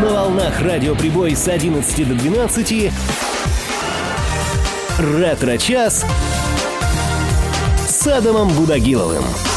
На волнах Радио Прибой с 11 до 12 «Ретро-час» с Адамом Будагиловым.